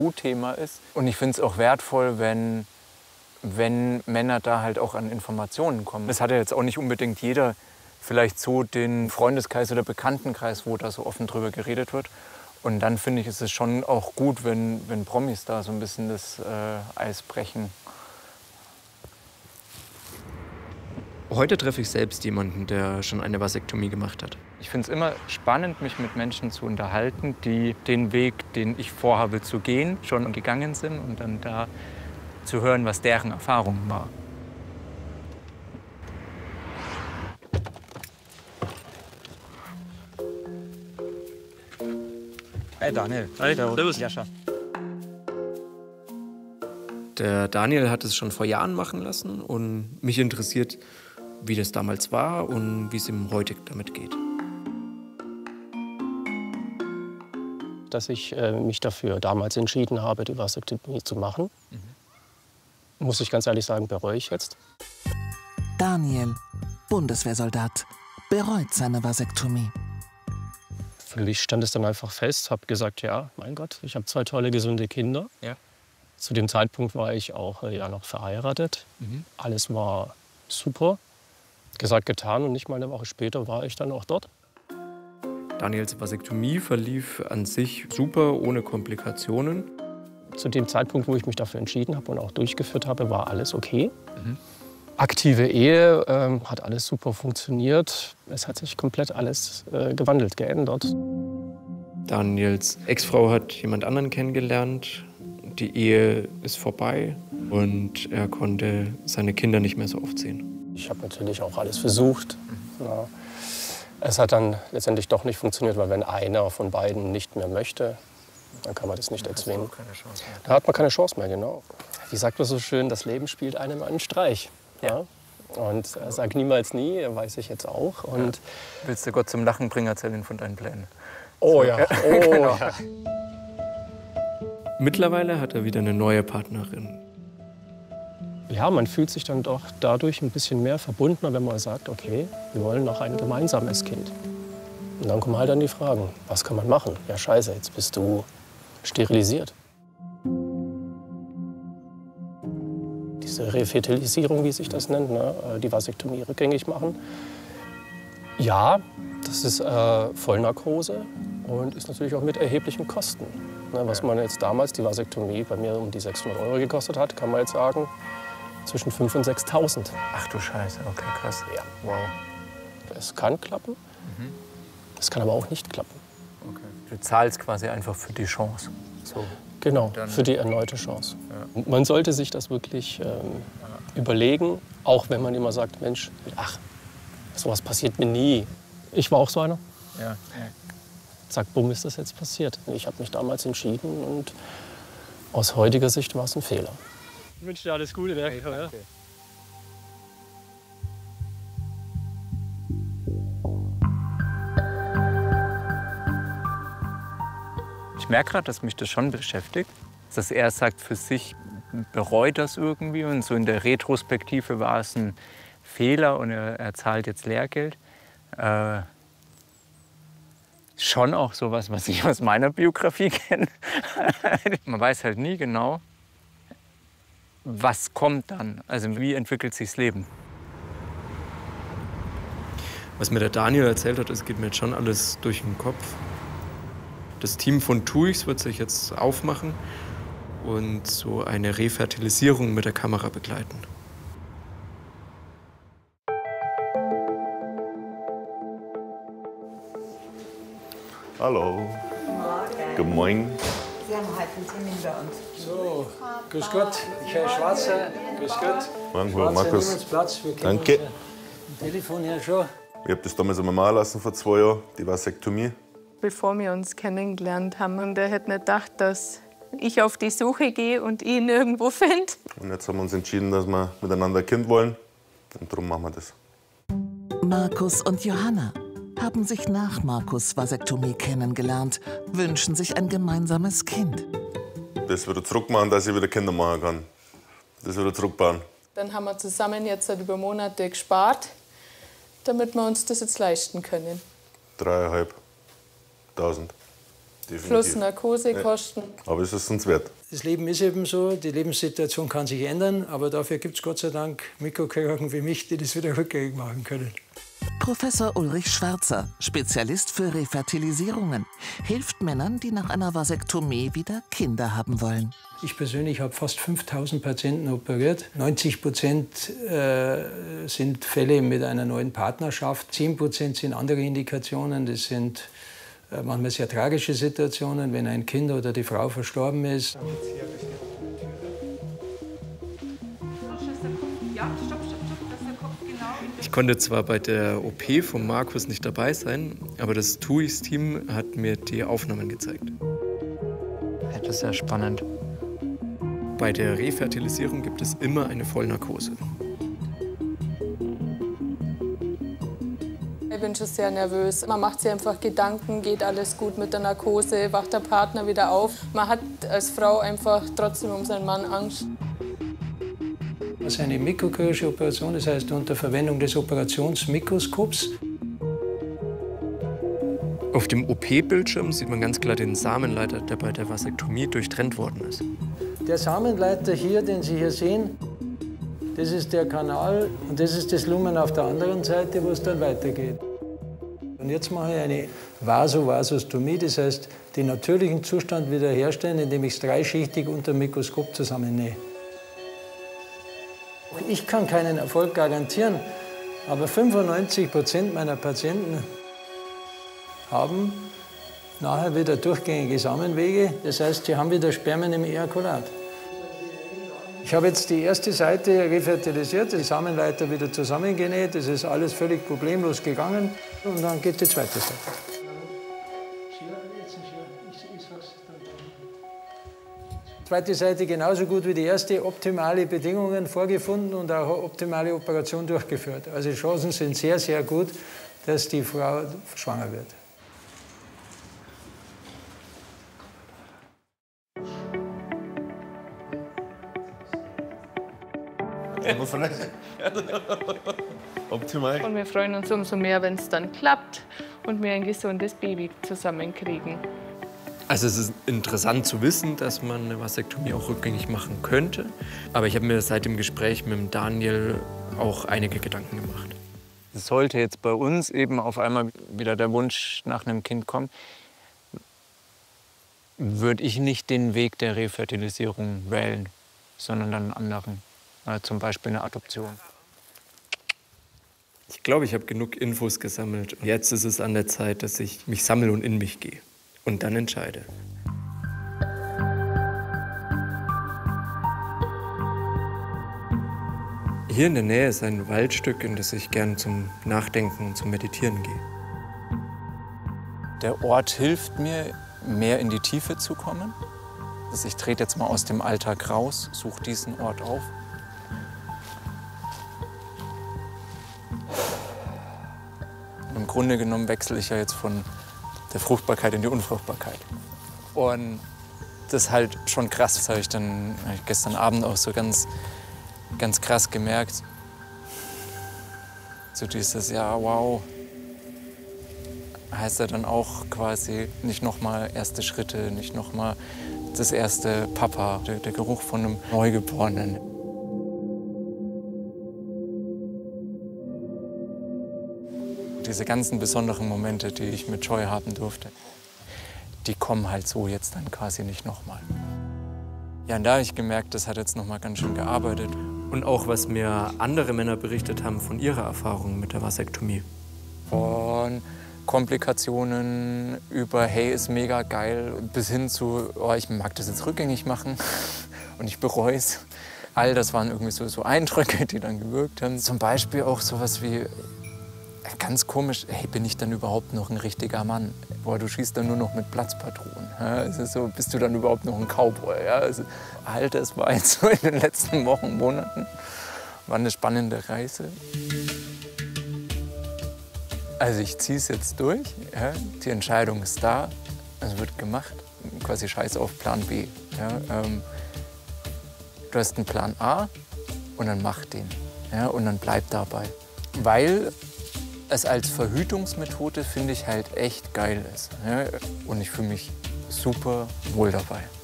Thema ist. Und ich finde es auch wertvoll, wenn Männer da halt auch an Informationen kommen. Das hat ja jetzt auch nicht unbedingt jeder vielleicht so den Freundeskreis oder Bekanntenkreis, wo da so offen drüber geredet wird. Und dann finde ich, ist es schon auch gut, wenn Promis da so ein bisschen das Eis brechen. Heute treffe ich selbst jemanden, der schon eine Vasektomie gemacht hat. Ich finde es immer spannend, mich mit Menschen zu unterhalten, die den Weg, den ich vorhabe zu gehen, schon gegangen sind und dann da zu hören, was deren Erfahrung war. Hey Daniel. Hey, servus. Jascha. Der Daniel hat es schon vor Jahren machen lassen und mich interessiert, wie das damals war und wie es ihm heute damit geht. Dass ich mich dafür damals entschieden habe, die Vasektomie zu machen, muss ich ganz ehrlich sagen, bereue ich jetzt. Daniel, Bundeswehrsoldat, bereut seine Vasektomie. Für mich stand es dann einfach fest, habe gesagt, ja, mein Gott, ich habe 2 tolle, gesunde Kinder. Ja. Zu dem Zeitpunkt war ich auch noch verheiratet. Alles war super. Gesagt, getan und nicht mal eine Woche später war ich dann auch dort. Daniels Vasektomie verlief an sich super, ohne Komplikationen. Zu dem Zeitpunkt, wo ich mich dafür entschieden habe und auch durchgeführt habe, war alles okay. Aktive Ehe, hat alles super funktioniert. Es hat sich komplett alles gewandelt, geändert. Daniels Ex-Frau hat jemand anderen kennengelernt. Die Ehe ist vorbei und er konnte seine Kinder nicht mehr so oft sehen. Ich habe natürlich auch alles versucht. Ja. Es hat dann letztendlich doch nicht funktioniert, weil wenn einer von beiden nicht mehr möchte, dann kann man das nicht erzwingen. Da hat man keine Chance mehr, genau. Wie sagt man so schön, das Leben spielt einem einen Streich. Ja. Und sag niemals nie, weiß ich jetzt auch. Und Willst du Gott zum Lachen bringen, erzähl ihn von deinen Plänen. oh ja, oh Genau. ja. Mittlerweile hat er wieder eine neue Partnerin. Ja, man fühlt sich dann doch dadurch ein bisschen mehr verbundener, wenn man sagt, okay, wir wollen noch ein gemeinsames Kind. Und dann kommen halt dann die Fragen, was kann man machen? Ja, scheiße, jetzt bist du sterilisiert. Diese Refertilisierung, wie sich das nennt, ne? Die Vasektomie rückgängig machen. Ja, das ist Vollnarkose und ist natürlich auch mit erheblichen Kosten. Ne, was man jetzt damals, die Vasektomie bei mir um die 600 € gekostet hat, kann man jetzt sagen, zwischen 5.000 und 6.000. Ach du Scheiße, okay, krass. Ja. Wow. Es kann klappen, es kann aber auch nicht klappen. Okay. Du zahlst quasi einfach für die Chance. So. Genau, Dann, für die erneute Chance. Ja. Man sollte sich das wirklich überlegen, auch wenn man immer sagt, Mensch, ach, sowas passiert mir nie. Ich war auch so einer. Ja. Zack, bumm, ist das jetzt passiert. Ich habe mich damals entschieden und aus heutiger Sicht war es ein Fehler. Ich wünsche dir alles Gute. Hey, danke. Ich merke gerade, dass mich das schon beschäftigt. Dass er sagt, für sich bereut das irgendwie und so in der Retrospektive war es ein Fehler und er zahlt jetzt Lehrgeld. Schon auch sowas, was ich aus meiner Biografie kenne. Man weiß halt nie genau, was kommt dann. Also wie entwickelt sich das Leben. Was mir der Daniel erzählt hat, das geht mir jetzt schon alles durch den Kopf. Das Team von TUIX wird sich jetzt aufmachen und so eine Refertilisierung mit der Kamera begleiten. Hallo. Guten Morgen. Sie haben heute einen Termin bei uns. So, grüß Gott, Michael Schwarzer, grüß Gott. Morgen, Schwarzer, Markus. nehmen uns Platz. Wir kennen Danke. uns am Telefon her schon. Ich habe das damals einmal machen lassen vor 2 Jahren, die Vasektomie. Bevor wir uns kennengelernt haben. Und er hätte nicht gedacht, dass ich auf die Suche gehe und ihn irgendwo finde. Und jetzt haben wir uns entschieden, dass wir miteinander ein Kind wollen. Und darum machen wir das. Markus und Johanna haben sich nach Markus' Vasektomie kennengelernt, wünschen sich ein gemeinsames Kind. Das wieder zurückmachen, dass ich wieder Kinder machen kann. Das wieder zurückbauen. Dann haben wir zusammen jetzt über Monate gespart, damit wir uns das jetzt leisten können. 3.500. Definitiv. Plus Narkosekosten. Aber es ist uns wert. Das Leben ist eben so, die Lebenssituation kann sich ändern, aber dafür gibt es Gott sei Dank Mikrochirurgen wie mich, die das wieder rückgängig machen können. Professor Ulrich Schwarzer, Spezialist für Refertilisierungen, hilft Männern, die nach einer Vasektomie wieder Kinder haben wollen. Ich persönlich habe fast 5000 Patienten operiert. 90% sind Fälle mit einer neuen Partnerschaft. 10% sind andere Indikationen. Das sind manchmal sehr tragische Situationen, wenn ein Kind oder die Frau verstorben ist. Ich konnte zwar bei der OP von Markus nicht dabei sein, aber das TUIX-Team hat mir die Aufnahmen gezeigt. Das ist ja spannend. Bei der Refertilisierung gibt es immer eine Vollnarkose. Ich bin schon sehr nervös. Man macht sich einfach Gedanken, geht alles gut mit der Narkose, wacht der Partner wieder auf. Man hat als Frau einfach trotzdem um seinen Mann Angst. Das ist eine mikrochirurgische Operation, das heißt unter Verwendung des Operationsmikroskops. Auf dem OP-Bildschirm sieht man ganz klar den Samenleiter, der bei der Vasektomie durchtrennt worden ist. Der Samenleiter hier, den Sie hier sehen, das ist der Kanal und das ist das Lumen auf der anderen Seite, wo es dann weitergeht. Und jetzt mache ich eine Vasovasostomie, das heißt, den natürlichen Zustand wiederherstellen, indem ich es dreischichtig unter dem Mikroskop zusammennähe. Ich kann keinen Erfolg garantieren, aber 95% meiner Patienten haben nachher wieder durchgängige Samenwege. Das heißt, sie haben wieder Spermien im Ejakulat. Ich habe jetzt die erste Seite refertilisiert, die Samenleiter wieder zusammengenäht. Das ist alles völlig problemlos gegangen. Und dann geht die zweite Seite. Zweite Seite genauso gut wie die erste, optimale Bedingungen vorgefunden und auch optimale Operation durchgeführt. Also die Chancen sind sehr, sehr gut, dass die Frau schwanger wird. Optimal. Und wir freuen uns umso mehr, wenn es dann klappt und wir ein gesundes Baby zusammenkriegen. Also es ist interessant zu wissen, dass man eine Vasektomie auch rückgängig machen könnte. Aber ich habe mir seit dem Gespräch mit dem Daniel auch einige Gedanken gemacht. Sollte jetzt bei uns eben auf einmal wieder der Wunsch nach einem Kind kommen, würde ich nicht den Weg der Refertilisierung wählen, sondern einen anderen. Zum Beispiel eine Adoption. Ich glaube, ich habe genug Infos gesammelt. Jetzt ist es an der Zeit, dass ich mich sammle und in mich gehe. Und dann entscheide. Hier in der Nähe ist ein Waldstück, in das ich gern zum Nachdenken und zum Meditieren gehe. Der Ort hilft mir, mehr in die Tiefe zu kommen. Also ich trete jetzt mal aus dem Alltag raus, suche diesen Ort auf. Im Grunde genommen wechsle ich ja jetzt von der Fruchtbarkeit in die Unfruchtbarkeit. Und das ist halt schon krass. Das habe ich dann gestern Abend auch so ganz krass gemerkt. So dieses, ja, wow, heißt ja dann auch quasi nicht nochmal erste Schritte, nicht nochmal das erste Papa, der Geruch von einem Neugeborenen. Diese ganzen besonderen Momente, die ich mit Joy haben durfte, die kommen halt so jetzt dann quasi nicht nochmal. Ja, und da habe ich gemerkt, das hat jetzt nochmal ganz schön gearbeitet. Und auch, was mir andere Männer berichtet haben von ihrer Erfahrung mit der Vasektomie. Von Komplikationen über, hey, ist mega geil, bis hin zu, oh, ich mag das jetzt rückgängig machen und ich bereue es. All das waren irgendwie so Eindrücke, die dann gewirkt haben. Zum Beispiel auch sowas wie, ganz komisch, hey, bin ich dann überhaupt noch ein richtiger Mann? Boah, du schießt dann nur noch mit Platzpatronen. Ja, es ist so, bist du dann überhaupt noch ein Cowboy? Ja, also, Alter, es war jetzt so in den letzten Wochen, Monaten, war eine spannende Reise. Also ich ziehe es jetzt durch, ja, die Entscheidung ist da, es wird gemacht, quasi scheiß auf Plan B. Ja, du hast einen Plan A und dann mach den, ja, und dann bleib dabei. Weil es als Verhütungsmethode, finde ich, halt echt geil ist. Ja, und ich fühle mich super wohl dabei.